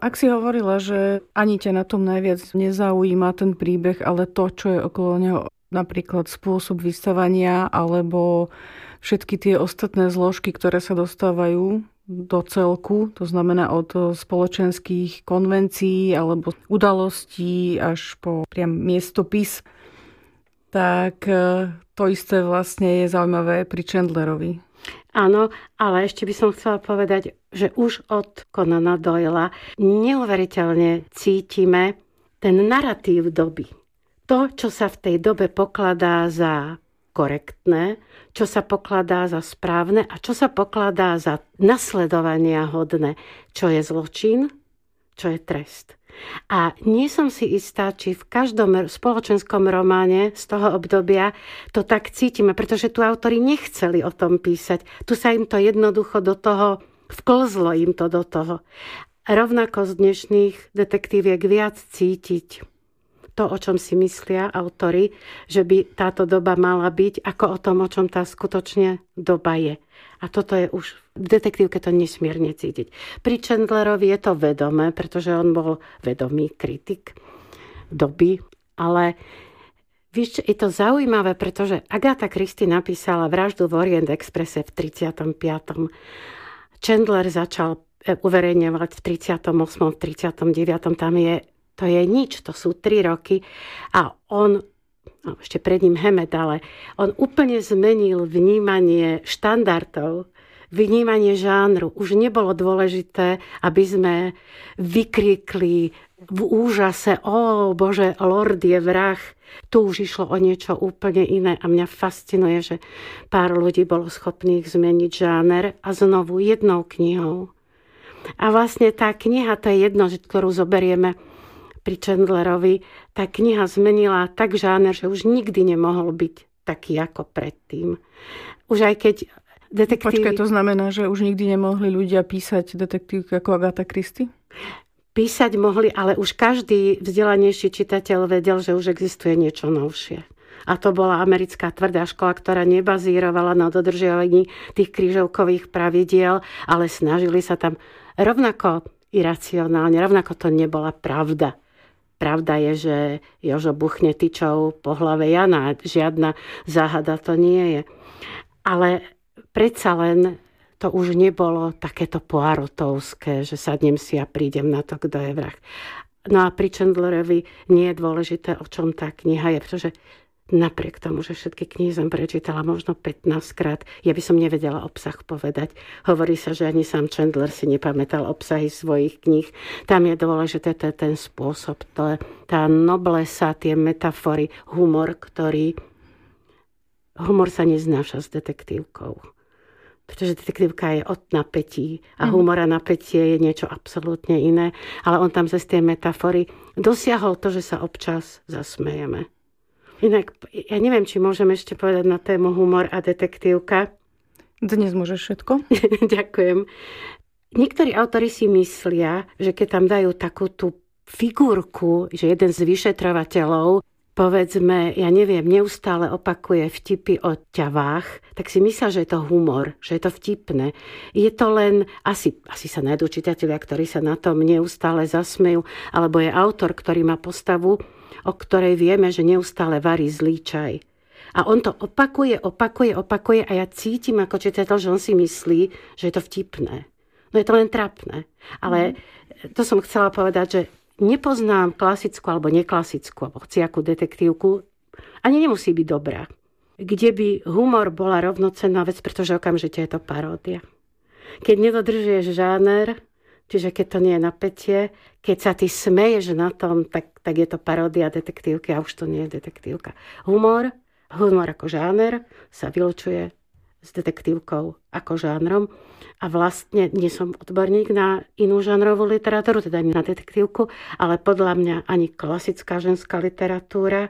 Ak si hovorila, že ani ťa na tom najviac nezaujíma ten príbeh, ale to, čo je okolo neho, napríklad spôsob vystavania alebo všetky tie ostatné zložky, ktoré sa dostávajú do celku, to znamená od spoločenských konvencií alebo udalostí až po priam miestopis, tak to isté vlastne je zaujímavé pri Chandlerovi. Áno, ale ešte by som chcela povedať, že už od Conana Doyla neuveriteľne cítime ten narratív doby. To, čo sa v tej dobe pokladá za korektné, čo sa pokladá za správne a čo sa pokladá za nasledovania hodné, čo je zločin, čo je trest. A nie som si istá, či v každom spoločenskom románe z toho obdobia to tak cítime, pretože tu autori nechceli o tom písať. Tu sa im to jednoducho do toho, vklzlo im to do toho. Rovnako z dnešných detektíviek viac cítiť to, o čom si myslia autori, že by táto doba mala byť, ako o tom, o čom tá skutočne doba je. A toto je už v detektívke to nesmierne cítiť. Pri Chandlerovi je to vedomé, pretože on bol vedomý kritik doby, ale vieš, je to zaujímavé, pretože Agatha Christie napísala Vraždu v Orient Expresse v 35. Chandler začal uverejňovať v 38., v 39. To je nič, to sú 3 roky a on, ešte pred ním Hammett, ale on úplne zmenil vnímanie štandardov, vnímanie žánru. Už nebolo dôležité, aby sme vykríkli v úžase, ó Bože, Lord je vrah. Tu už išlo o niečo úplne iné a mňa fascinuje, že pár ľudí bolo schopných zmeniť žáner a znovu jednou knihou. A vlastne tá kniha, to je jedno, ktorú zoberieme pri Chandlerovi, tá kniha zmenila tak žáner, že už nikdy nemohol byť taký ako predtým. Už aj keď detektívy... Počkaj, to znamená, že už nikdy nemohli ľudia písať detektívky ako Agatha Christie? Písať mohli, ale už každý vzdelanejší čitateľ vedel, že už existuje niečo novšie. A to bola americká tvrdá škola, ktorá nebazírovala na dodržiavaní tých krížovkových pravidiel, ale snažili sa tam rovnako iracionálne, rovnako to nebola pravda. Pravda je, že Jožo buchne tyčou po hlave Jana. Žiadna záhada to nie je. Ale predsa len to už nebolo takéto poirotovské, že sadnem si a prídem na to, kto je vrah. No a pri Chandlerovi nie je dôležité, o čom tá kniha je, pretože napriek tomu, že všetky knihy som prečítala možno 15 krát, ja by som nevedela obsah povedať. Hovorí sa, že ani sám Chandler si nepamätal obsahy svojich kníh. Tam je dôležité ten spôsob, tá noblesa, tie metafory, humor sa neznáša s detektívkou. Pretože detektívka je od napätí a humor a napätie je niečo absolútne iné. Ale on tam cez tie metafory dosiahol to, že sa občas zasmejeme. Inak, ja neviem, či môžem ešte povedať na tému humor a detektívka. Dnes môžeš všetko. Ďakujem. Niektorí autori si myslia, že keď tam dajú takú tú figurku, že jeden z vyšetrovateľov, povedzme, ja neviem, neustále opakuje vtipy o ťavách, tak si myslia, že je to humor, že je to vtipné. Je to len, asi sa nájdú čitatelia, ktorí sa na tom neustále zasmejú, alebo je autor, ktorý má postavu, o ktorej vieme, že neustále varí zlý čaj. A on to opakuje a ja cítim ako čitateľ, že on si myslí, že je to vtipné. No je to len trapné. Ale to som chcela povedať, že nepoznám klasickú alebo neklasickú, alebo hociakú detektívku, ani nemusí byť dobrá, kde by humor bola rovnocenná vec, pretože okamžite je to paródia. Keď nedodržuješ žáner, čiže keď to nie je napätie, keď sa ty smeješ na tom, tak je to paródia detektívky a už to nie je detektívka. Humor ako žáner sa vylučuje s detektívkou ako žánrom a vlastne nie som odborník na inú žánrovú literatúru, teda ani na detektívku, ale podľa mňa ani klasická ženská literatúra